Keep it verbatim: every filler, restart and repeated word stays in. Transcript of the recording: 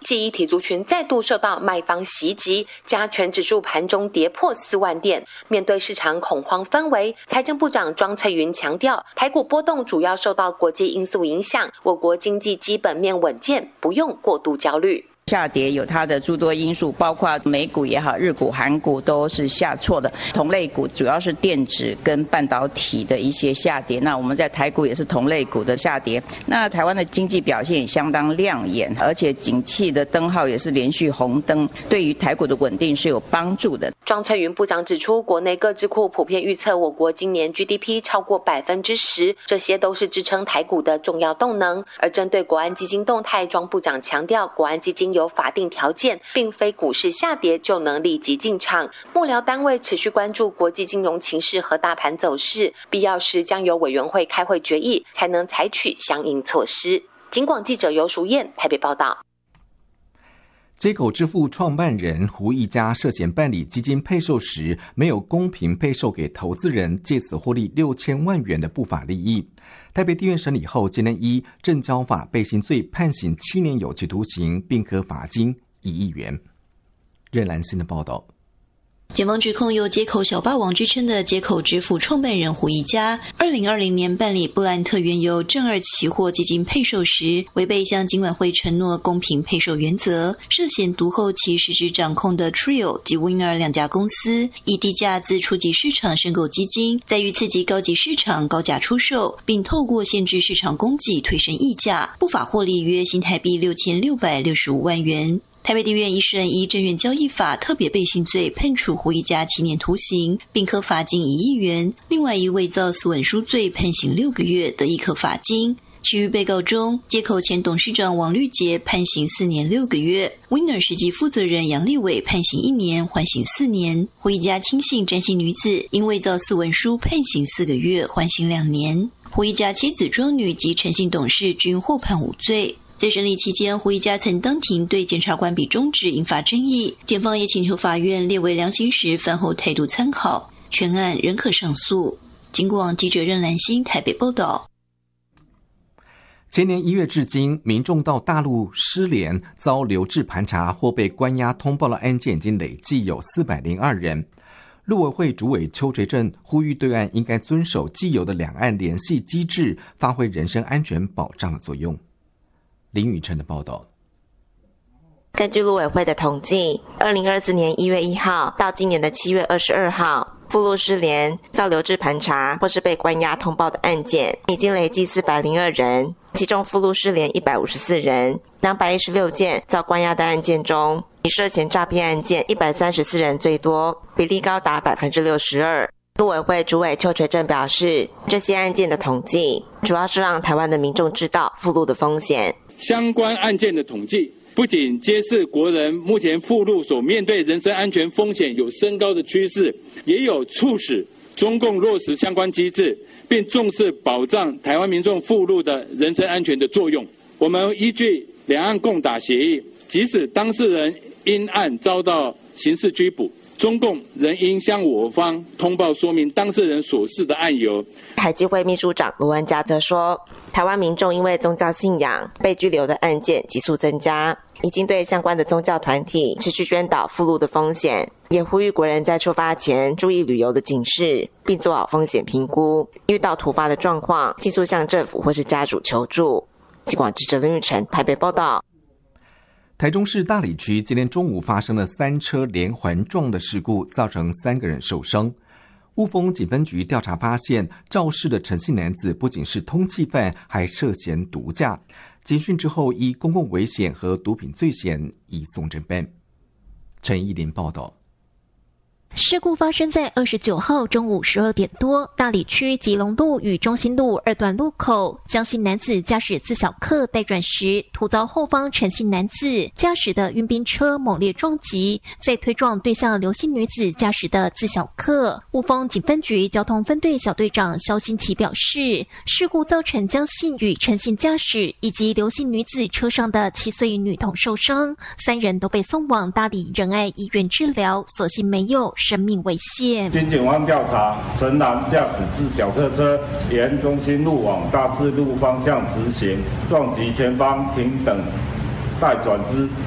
记忆体族群再度受到卖方袭击，加权指数盘中跌破四万点。面对市场恐慌氛围，财政部长庄翠云强调，台股波动主要受到国际因素影响，我国经济基本面稳健，不用过度焦虑。 下跌有它的诸多因素，包括美股也好，日股、韩股都是下挫的。同类股主要是电子跟半导体的一些下跌。那我们在台股也是同类股的下跌。那台湾的经济表现也相当亮眼，而且景气的灯号也是连续红灯，对于台股的稳定是有帮助的。 庄翠云部长指出，国内各智库普遍预测我国今年 G D P 超过百分之十，这些都是支撑台股的重要动能。而针对国安基金动态，庄部长强调，国安基金有法定条件，并非股市下跌就能立即进场。幕僚单位持续关注国际金融情势和大盘走势，必要时将由委员会开会决议，才能采取相应措施。警广记者游淑燕台北报道。 街口支付创办人胡一家涉嫌办理基金配售时没有公平配售给投资人，借此获利六千万元的不法利益。台北地院审理后，今天依证交法背信罪判刑七年有期徒刑，并科罚金一亿元。任兰新的报道。 检方指控有街口小霸王之称的街口支付创办人胡一家，二零二零年办理布兰特原油正二期货基金配售时，违背向金管会承诺公平配售原则，涉嫌独后其实质掌控的 Trio 及 Winner 两家公司，以低价自初级市场申购基金，再于次级高级市场高价出售，并透过限制市场供给推升溢价，不法获利约新台币六千六百六十五万元。台北地院一审依证券交易法特别背信罪判处胡一家七年徒刑，并科罚金一亿元。另外一伪造私文书罪判刑六个月，得一科罚金。其余被告中，街口前董事长王律杰判刑四年六个月 ，Winner 实际负责人杨立伟判刑一年，缓刑四年。胡一家亲信詹姓女子因伪造私文书判刑四个月，缓刑两年。胡一家妻子庄女及陈姓董事均获判无罪。在审理期间，胡一家曾当庭对检察官比中指引发争议，检方也请求法院列为量刑时饭后态度参考，全案仍可上诉。警广记者任兰心台北报道。 前年一月至今，民众到大陆失联遭留置盘查或被关押通报的案件已经累计有四百零二人。陆委会主委邱垂正呼吁对岸应该遵守既有的两岸联系机制，发挥人身安全保障的作用。林宇辰的报道。 根据陆委会的统计，二零二四年一月一号到今年的七月二十二号，赴陆失联、遭留置盘查或是被关押通报的案件已经累计四百零二人，其中赴陆失联一百五十四人，两百一十六件遭关押的案件中，以涉嫌诈骗案件一百三十四人最多，比例高达百分之六十二。陆委会主委邱垂正表示，这些案件的统计主要是让台湾的民众知道赴陆的风险。 相关案件的统计不仅揭示国人目前赴陆所面对人身安全风险有升高的趋势，也有促使中共落实相关机制，并重视保障台湾民众赴陆的人身安全的作用。我们依据两岸共打协议，即使当事人因案遭到刑事拘捕，中共仍应向我方通报说明当事人所示的案由。 海基会秘书长罗文嘉则说，台湾民众因为宗教信仰被拘留的案件急速增加，已经对相关的宗教团体持续宣导赴陆的风险，也呼吁国人在出发前注意旅游的警示，并做好风险评估，遇到突发的状况尽速向政府或是家属求助。警广记者林玉成台北报道。 台中市大里区今天中午发生了三车连环撞的事故，造成三个人受伤。雾峰警分局调查发现，肇事的陈姓男子不仅是通缉犯，还涉嫌毒驾。警讯之后，依公共危险和毒品罪嫌移送侦办。陈依林报道。 事故发生在二十九号中午十二点多，大里区吉隆路与中心路二段路口，江姓男子驾驶自小客待转时，突遭后方陈姓男子驾驶的运兵车猛烈撞击，再推撞对向刘姓女子驾驶的自小客。雾峰警分局交通分队小队长肖新奇表示，事故造成江姓与陈姓驾驶以及刘姓女子车上的七岁女童受伤，三人都被送往大里仁爱医院治疗，所幸没有生命危险。 经警方调查，陈男驾驶自小客车沿中心路往大智路方向直行，撞击前方停等待转之